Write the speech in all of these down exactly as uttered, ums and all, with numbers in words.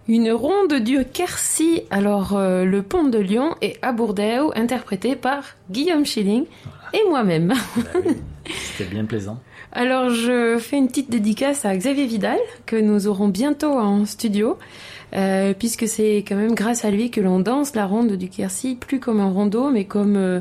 Une ronde du Quercy, alors euh, le pont de Lyon est à Bordeaux, interprété par Guillaume Schilling voilà. et moi-même. Bah oui, c'était bien plaisant. Alors je fais une petite dédicace à Xavier Vidal, que nous aurons bientôt en studio, euh, puisque c'est quand même grâce à lui que l'on danse la ronde du Quercy, plus comme un rondeau, mais comme... Euh,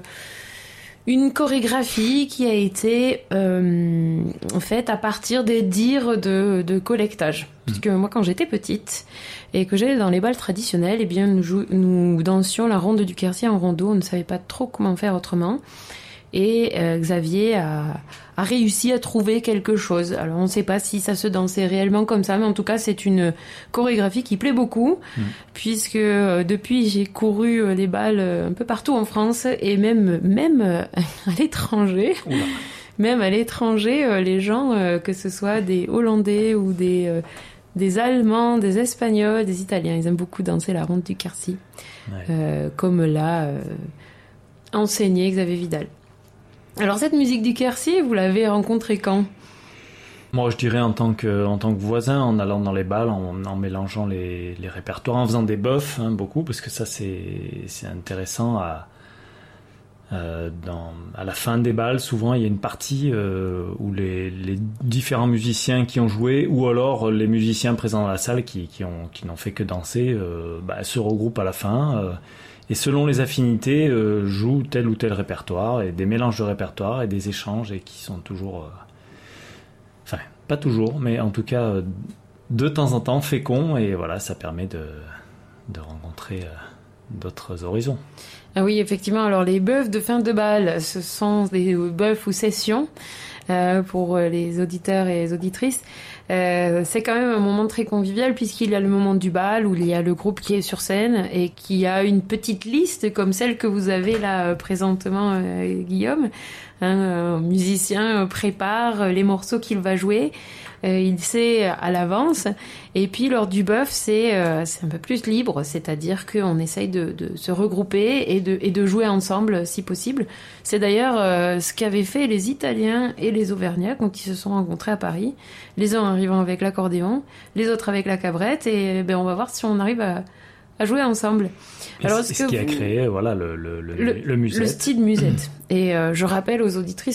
une chorégraphie qui a été euh, faite à partir des dires de, de collectage. Mmh. Puisque moi, quand j'étais petite et que j'allais dans les bals traditionnels, eh bien, nous, jou- nous dansions la ronde du Quercy en rondeau. On ne savait pas trop comment faire autrement. Et euh, Xavier a, a réussi à trouver quelque chose. Alors, on ne sait pas si ça se dansait réellement comme ça, mais en tout cas, c'est une chorégraphie qui plaît beaucoup, mmh. puisque euh, depuis, j'ai couru euh, les bals euh, un peu partout en France, et même, même euh, à l'étranger. Oula. Même à l'étranger, euh, les gens, euh, que ce soit des Hollandais ou des, euh, des Allemands, des Espagnols, des Italiens, ils aiment beaucoup danser la ronde du Quercy, ouais. euh, comme l'a euh, enseigné Xavier Vidal. Alors cette musique du Quercy, vous l'avez rencontrée quand ? Moi, je dirais en tant que, en tant que voisin, en allant dans les bals, en, en mélangeant les, les répertoires, en faisant des buffs, hein, beaucoup, parce que ça, c'est, c'est intéressant. À, euh, dans, à la fin des bals, souvent, il y a une partie euh, où les, les différents musiciens qui ont joué, ou alors les musiciens présents dans la salle qui, qui, ont, qui n'ont fait que danser, euh, bah, se regroupent à la fin. Euh, Et selon les affinités, euh, joue tel ou tel répertoire, et des mélanges de répertoires, et des échanges, et qui sont toujours... Euh, enfin, pas toujours, mais en tout cas, euh, de temps en temps, féconds, et voilà, ça permet de, de rencontrer euh, d'autres horizons. Ah oui, effectivement, alors les bœufs de fin de bal, ce sont des bœufs ou sessions, euh, pour les auditeurs et les auditrices. Euh, c'est quand même un moment très convivial puisqu'il y a le moment du bal où il y a le groupe qui est sur scène et qui a une petite liste comme celle que vous avez là présentement, euh, Guillaume. Un musicien prépare les morceaux qu'il va jouer, euh, il sait à l'avance. Et puis lors du bœuf, c'est, euh, c'est un peu plus libre, c'est-à-dire qu'on essaye de, de se regrouper et de, et de jouer ensemble si possible. C'est d'ailleurs euh, ce qu'avaient fait les Italiens et les Auvergnats quand ils se sont rencontrés à Paris. Les uns arrivant avec l'accordéon, les autres avec la cabrette, et ben, on va voir si on arrive à, à jouer ensemble. Alors, c'est ce qui vous... a créé voilà, le, le, le, le, le musette. Le style musette. Et euh, je rappelle aux auditrices